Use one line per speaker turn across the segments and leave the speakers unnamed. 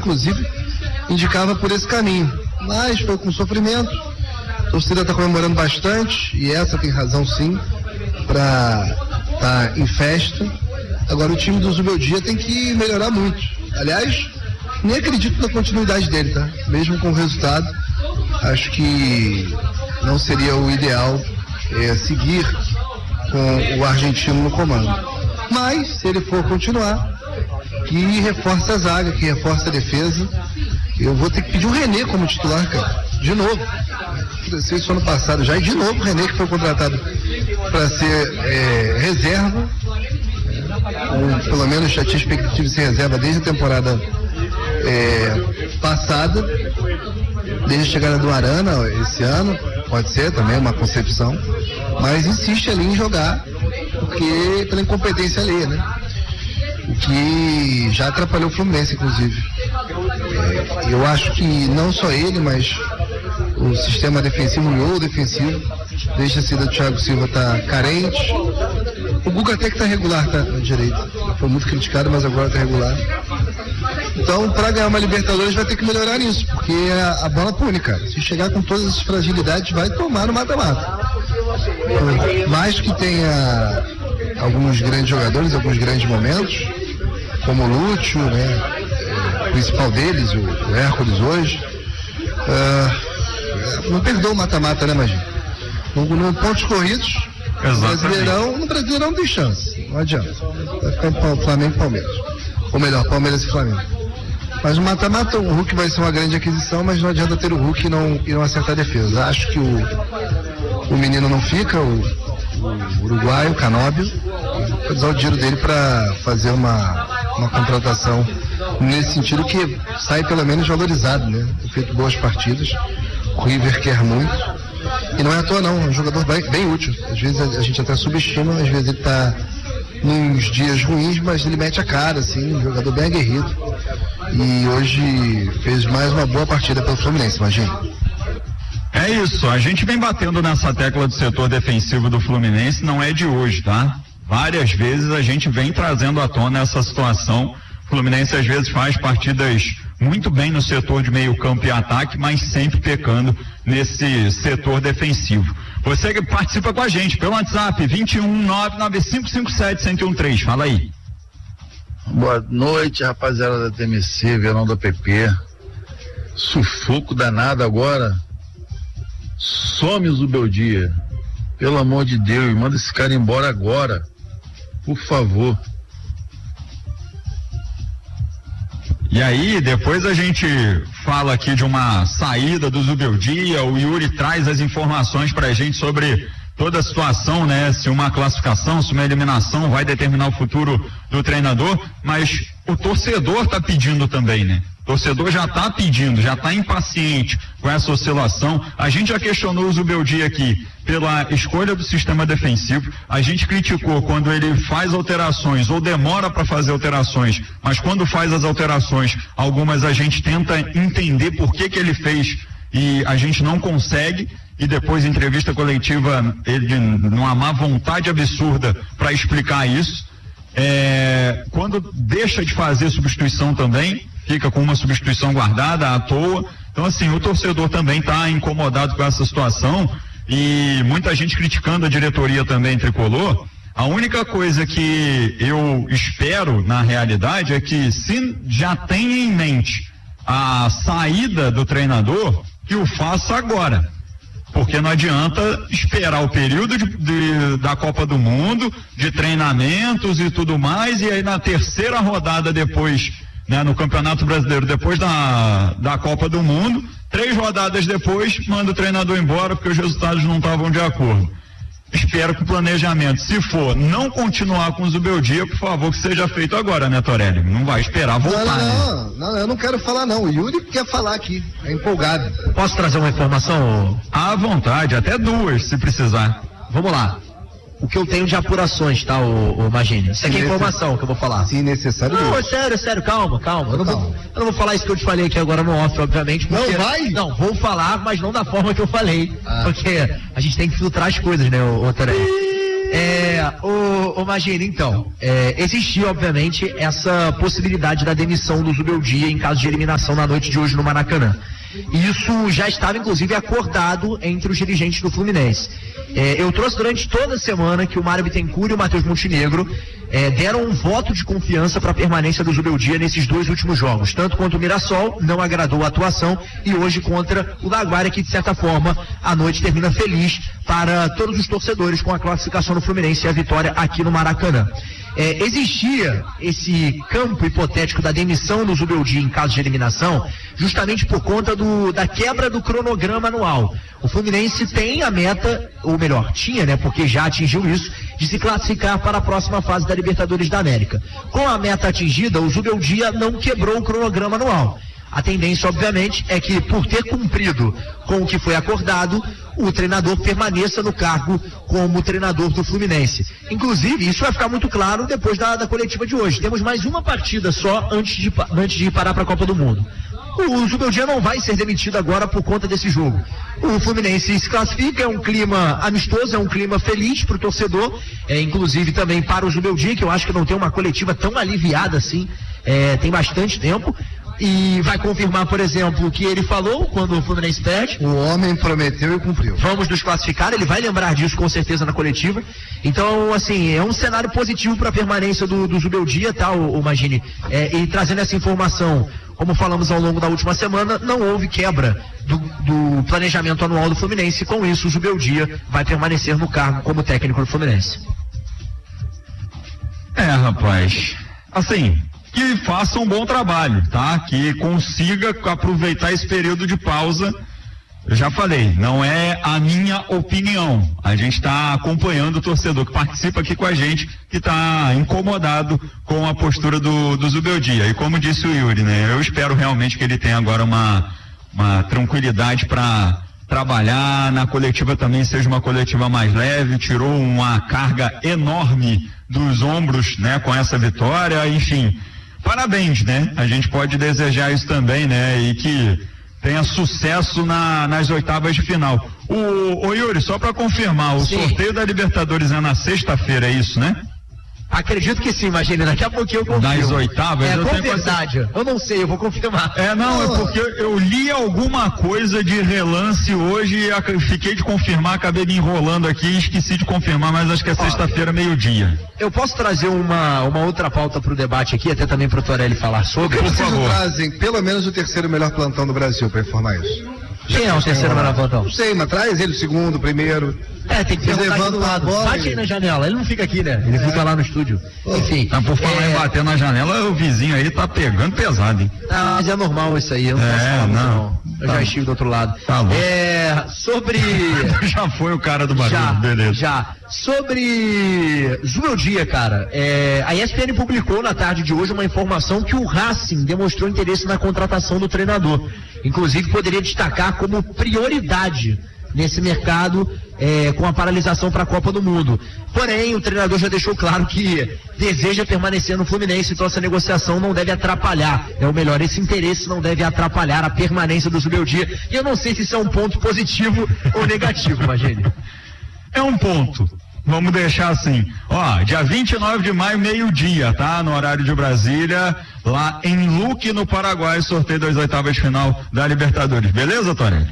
inclusive, indicava por esse caminho. Mas foi com sofrimento. A torcida está comemorando bastante, e essa tem razão sim, para estar em festa. Agora o time do Zubeldia tem que melhorar muito. Aliás, nem acredito na continuidade dele, tá? Mesmo com o resultado, acho que não seria o ideal seguir com o argentino no comando. Mas, se ele for continuar, que reforce a zaga, que reforce a defesa. Eu vou ter que pedir o René como titular, cara. De novo. Aconteceu isso ano passado já, e de novo o René, que foi contratado para ser reserva. Pelo menos já tinha expectativa de ser reserva desde a temporada passada, desde a chegada do Arana esse ano. Pode ser também uma concepção, mas insiste ali em jogar, porque pela incompetência alheia, né? O que já atrapalhou o Fluminense, inclusive. Eu acho que não só ele, mas o sistema defensivo, o miolo defensivo, desde a saída do Thiago Silva, está carente. O Guga até que está regular, tá na direita. Foi muito criticado, mas agora está regular. Então, para ganhar uma Libertadores, vai ter que melhorar nisso, porque a bola pune, cara. Se chegar com todas as fragilidades, vai tomar no mata-mata. Mais que tenha alguns grandes jogadores, alguns grandes momentos, como o Lúcio, né? O principal deles, o Hércules hoje. Não perdoa o mata-mata, né, Maginho? No pontos corridos, no Brasileirão tem chance, não adianta. Vai ficar em Flamengo e Palmeiras. Ou melhor, Palmeiras e Flamengo. Mas no mata-mata o Hulk vai ser uma grande aquisição, mas não adianta ter o Hulk e não acertar a defesa. Acho que o menino não fica, o uruguaio, o Canóbio, vou usar o dinheiro dele para fazer uma contratação nesse sentido, que sai pelo menos valorizado, né? Tem feito boas partidas, o River quer muito, e não é à toa não, é um jogador bem útil. Às vezes a gente até subestima, às vezes ele tá nos dias ruins, mas ele mete a cara, assim, um jogador bem aguerrido, e hoje fez mais uma boa partida pelo Fluminense, imagina.
É isso, a gente vem batendo nessa tecla do setor defensivo do Fluminense, não é de hoje, tá? Várias vezes a gente vem trazendo à tona essa situação. O Fluminense às vezes faz partidas muito bem no setor de meio campo e ataque, mas sempre pecando nesse setor defensivo. Você que participa com a gente pelo WhatsApp, 21995571013, fala aí.
Boa noite, rapaziada da TMC, Verão da PP. Sufoco danado agora. Some o Zubeldia. Pelo amor de Deus, manda esse cara embora agora. Por favor.
E aí, depois a gente fala aqui de uma saída do Zubeldia, o Yuri traz as informações pra gente sobre toda a situação, né? Se uma classificação, se uma eliminação vai determinar o futuro do treinador, mas o torcedor tá pedindo também, né? O torcedor já tá pedindo, já tá impaciente com essa oscilação. A gente já questionou o Zubeldia aqui pela escolha do sistema defensivo. A gente criticou quando ele faz alterações ou demora para fazer alterações, mas quando faz as alterações, algumas a gente tenta entender por que ele fez e a gente não consegue. E depois, em entrevista coletiva, ele numa má vontade absurda para explicar isso. Quando deixa de fazer substituição também, fica com uma substituição guardada à toa. Então, assim, o torcedor também está incomodado com essa situação e muita gente criticando a diretoria também tricolor. A única coisa que eu espero, na realidade, é que se já tem em mente a saída do treinador, que o faça agora. Porque não adianta esperar o período da Copa do Mundo, de treinamentos e tudo mais, e aí na terceira rodada depois, né, no Campeonato Brasileiro, depois da Copa do Mundo, 3 rodadas depois, manda o treinador embora porque os resultados não estavam de acordo. Espero que o planejamento, se for não continuar com o Zubeldia, por favor, que seja feito agora, né, Torelli? Não vai esperar voltar,
não, eu não quero falar não, o Yuri quer falar aqui, é empolgado.
Posso trazer uma informação?
À vontade, até 2, se precisar.
Vamos lá. O que eu tenho de apurações, tá, o Magini? Isso aqui é informação que eu vou falar.
Se necessário.
Não, é sério, calma. Eu não vou falar isso que eu te falei aqui agora no off, obviamente. Porque,
não vai?
Não, vou falar, mas não da forma que eu falei. Porque a gente tem que filtrar as coisas, né, ô Tarek? Ô Magini, então, existia obviamente essa possibilidade da demissão do Zubeldia em caso de eliminação na noite de hoje no Maracanã. Isso já estava inclusive acordado entre os dirigentes do Fluminense. Eu trouxe durante toda a semana que o Mário Bittencourt e o Matheus Montenegro deram um voto de confiança para a permanência do Zubeldia nesses 2 últimos jogos, tanto contra o Mirassol, não agradou a atuação, e hoje contra o Laguaira, que de certa forma a noite termina feliz para todos os torcedores com a classificação do Fluminense e a vitória aqui no Maracanã. Existia esse campo hipotético da demissão do Zubeldia em caso de eliminação, justamente por conta da quebra do cronograma anual. O Fluminense tem a meta, ou melhor, tinha, né, porque já atingiu isso, de se classificar para a próxima fase da Libertadores da América. Com a meta atingida, o Zubeldia não quebrou o cronograma anual. A tendência, obviamente, é que, por ter cumprido com o que foi acordado, o treinador permaneça no cargo como treinador do Fluminense. Inclusive, isso vai ficar muito claro depois da coletiva de hoje. Temos mais uma partida só antes de parar para a Copa do Mundo. O Zubeldia não vai ser demitido agora por conta desse jogo. O Fluminense se classifica, é um clima amistoso, é um clima feliz para o torcedor, inclusive também para o Zubeldia, que eu acho que não tem uma coletiva tão aliviada assim, tem bastante tempo. E vai confirmar, por exemplo, o que ele falou quando o Fluminense perde.
O homem prometeu e cumpriu.
Vamos nos classificar, ele vai lembrar disso com certeza na coletiva. Então, assim, é um cenário positivo para a permanência do Zubeldia, tá, o Magini? E trazendo essa informação, como falamos ao longo da última semana, não houve quebra do planejamento anual do Fluminense. Com isso, o Zubeldia vai permanecer no cargo como técnico do Fluminense.
Rapaz, assim, que faça um bom trabalho, tá? Que consiga aproveitar esse período de pausa. Eu já falei, não é a minha opinião. A gente está acompanhando o torcedor que participa aqui com a gente, que está incomodado com a postura do Zubeldia. E como disse o Yuri, né? Eu espero realmente que ele tenha agora uma tranquilidade para trabalhar. Na coletiva também seja uma coletiva mais leve, tirou uma carga enorme dos ombros, né? Com essa vitória, enfim. Parabéns, né? A gente pode desejar isso também, né? E que tenha sucesso nas oitavas de final. O Yuri, só para confirmar, o sorteio da Libertadores é na sexta-feira, é isso, né?
Acredito que sim, imagina, daqui a pouquinho eu confirmo.
Das oitavas?
Com verdade, eu não sei, eu vou confirmar.
É porque eu li alguma coisa de relance hoje e fiquei de confirmar, acabei me enrolando aqui e esqueci de confirmar, mas acho que é sexta-feira, meio-dia.
Eu posso trazer uma outra pauta para o debate aqui, até também para o Torelli falar sobre?
Por favor. Trazem pelo menos o terceiro melhor plantão do Brasil para informar isso.
Quem é o terceiro melhor plantão?
Não sei, mas traz ele o segundo, o primeiro.
Tem que perguntar do lado. Bate aí na janela, ele não fica aqui, né? Ele fica lá no estúdio. Enfim.
Por falar em bater na janela, o vizinho aí tá pegando pesado, hein?
Mas é normal isso aí, eu não posso falar não. Eu já estive do outro lado.
Tá bom.
Sobre...
Já foi o cara do barulho, beleza.
Já. Sobre Zubeldia, cara, a ESPN publicou na tarde de hoje uma informação que o Racing demonstrou interesse na contratação do treinador. Inclusive poderia destacar como prioridade nesse mercado, com a paralisação para a Copa do Mundo. Porém, o treinador já deixou claro que deseja permanecer no Fluminense, então essa negociação não deve atrapalhar, ou melhor, esse interesse não deve atrapalhar a permanência do Zubeldia. E eu não sei se isso é um ponto positivo ou negativo, Magini.
É um ponto. Vamos deixar assim, dia 29 de maio, meio-dia, tá? No horário de Brasília, lá em Luque, no Paraguai, sorteio das oitavas de final da Libertadores. Beleza, Torelli?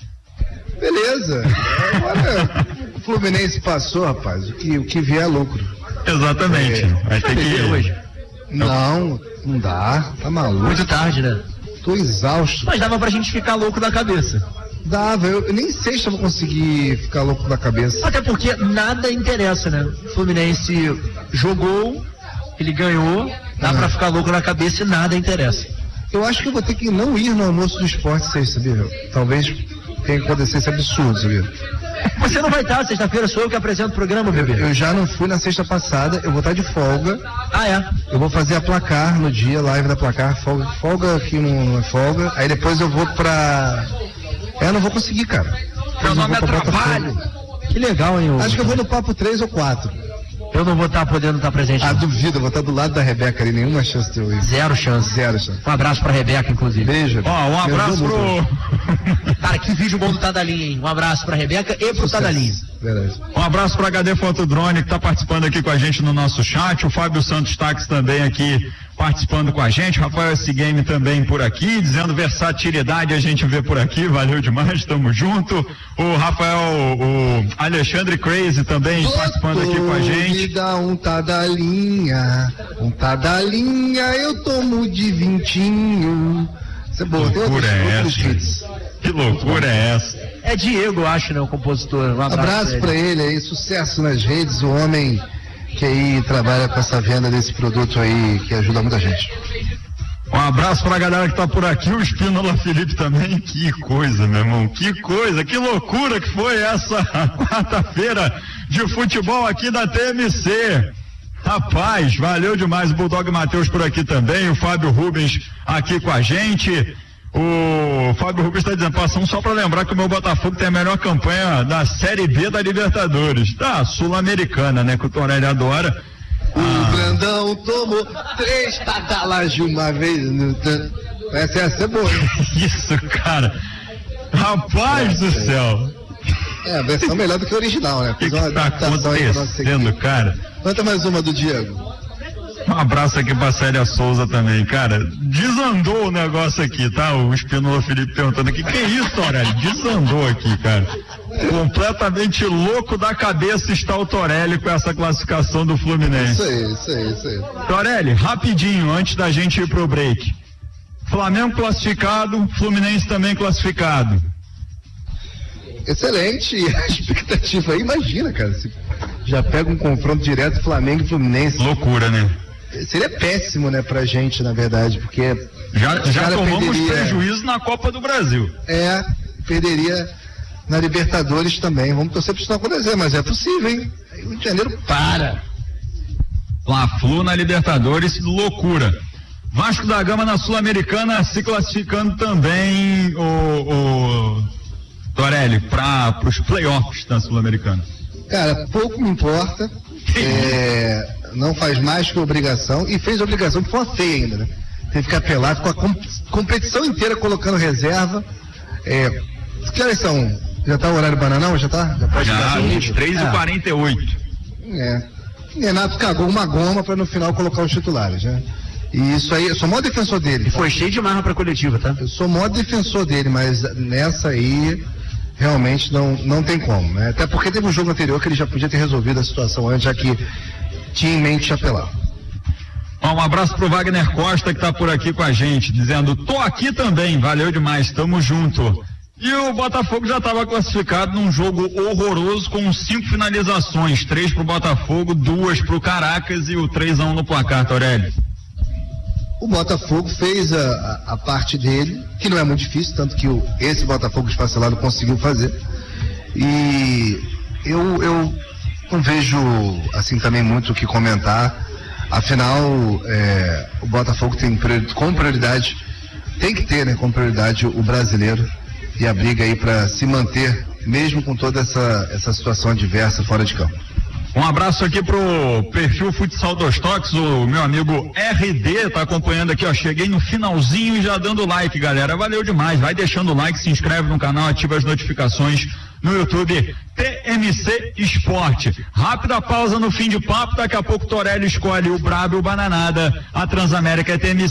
Beleza. Agora o Fluminense passou, rapaz. O que vier é lucro.
Exatamente. Vai ter que ir hoje.
Não dá. Tá maluco.
Muito tarde, né?
Tô exausto.
Mas dava pra gente ficar louco da cabeça.
Dava, eu nem sei se eu vou conseguir ficar louco da cabeça.
Até porque nada interessa, né? O Fluminense jogou, ele ganhou, dá pra ficar louco na cabeça e nada interessa.
Eu acho que eu vou ter que não ir no almoço do esporte sexta, sabia? Talvez tenha que acontecer esse absurdo, sabia?
Você não vai estar, sexta-feira sou eu que apresento o programa, bebê.
Eu já não fui na sexta passada, eu vou estar de folga.
É?
Eu vou fazer a Placar no dia, live da Placar, folga aqui não é folga. Aí depois eu vou pra... não vou conseguir, cara.
Meu nome é trabalho. Que legal, hein?
Acho que eu vou no papo 3 ou 4.
Eu não vou estar podendo estar presente.
Duvido, eu vou estar do lado da Rebeca ali, nenhuma chance de eu ir.
Zero chance.
Um
abraço pra Rebeca, inclusive.
Beijo.
Um abraço pro...
Cara, que vídeo bom do Tadalinha, hein? Um abraço pra Rebeca e pro Tadalinha.
Verdade.
Um abraço para HD Fotodrone, que está participando aqui com a gente no nosso chat. O Fábio Santos Táxi também aqui participando com a gente. Rafael S. Game também por aqui, dizendo versatilidade a gente vê por aqui. Valeu demais, tamo junto. O Rafael, o Alexandre Crazy também participando aqui com a gente.
Me dá um tadalinha, eu tomo de vintinho. Isso é boa,
que loucura é essa? Que loucura é essa?
É Diego, acho, né, o compositor. Um
abraço pra ele aí, sucesso nas redes, o homem que aí trabalha com essa venda desse produto aí, que ajuda muita gente.
Um abraço pra galera que tá por aqui, o Espínola Felipe também. Que coisa, meu irmão, que coisa, que loucura que foi essa quarta-feira de futebol aqui da TMC. Rapaz, valeu demais. O Bulldog Matheus por aqui também, o Fábio Rubens aqui com a gente. O Fábio Rubens está dizendo, passando só para lembrar que o meu Botafogo tem a melhor campanha da Série B da Libertadores, da Sul-Americana, né, que o Torelli adora.
O Grandão tomou 3 tatalas de uma vez. Essa é boa.
Isso, cara. Rapaz do céu.
É, a versão melhor do que a original, né?
O que está acontecendo, cara?
Conta mais uma do Diego.
Um abraço aqui pra Célia Souza também, cara. Desandou o negócio aqui, tá? O Espínola Felipe perguntando aqui, que isso, Torelli? Desandou aqui, cara. Completamente louco da cabeça está o Torelli com essa classificação do Fluminense.
Isso aí.
Torelli, rapidinho, antes da gente ir pro break. Flamengo classificado, Fluminense também classificado.
Excelente, a expectativa aí, imagina, cara, se já pega um confronto direto Flamengo e Fluminense.
Loucura, né?
Seria péssimo, né, pra gente, na verdade, porque
já tomamos prejuízo na Copa do Brasil.
Perderia na Libertadores também. Vamos torcer pra isso não acontecer, mas é possível, hein? Aí o Rio de Janeiro para.
Fla-Flu na Libertadores, loucura. Vasco da Gama na Sul-Americana se classificando também, o Torelli, para os playoffs da Sul-Americana.
Cara, pouco me importa. Não faz mais que obrigação, e fez obrigação que foi feia ainda, né? Teve que ficar pelado com a competição inteira colocando reserva. Que horas são? Já tá o horário bananão? Já tá? Já pode
já, 23h48.
Renato cagou uma goma para no final colocar os titulares, né? E isso aí, eu sou o maior defensor dele.
E foi cheio de marra pra coletiva, tá?
Eu sou o maior defensor dele, mas nessa aí realmente não tem como, né? Até porque teve um jogo anterior que ele já podia ter resolvido a situação antes, já que tinha em mente apelar.
Um abraço pro Wagner Costa, que tá por aqui com a gente, dizendo, tô aqui também, valeu demais, tamo junto. E o Botafogo já estava classificado num jogo horroroso com 5 finalizações, 3 pro Botafogo, 2 pro Caracas e o 3-1 no placar, Torelli.
O Botafogo fez a parte dele, que não é muito difícil, tanto que esse Botafogo esfacelado conseguiu fazer. E eu não vejo assim também muito o que comentar. Afinal, o Botafogo tem como prioridade, tem que ter, né, como prioridade o brasileiro e a briga aí para se manter, mesmo com toda essa situação adversa fora de campo.
Um abraço aqui pro perfil Futsal dos Toques, o meu amigo RD tá acompanhando aqui, ó, cheguei no finalzinho e já dando like, galera, valeu demais, vai deixando o like, se inscreve no canal, ativa as notificações no YouTube, TMC Esporte. Rápida pausa no fim de papo, daqui a pouco Torelli escolhe o Brabo e o Bananada, a Transamérica é TMC.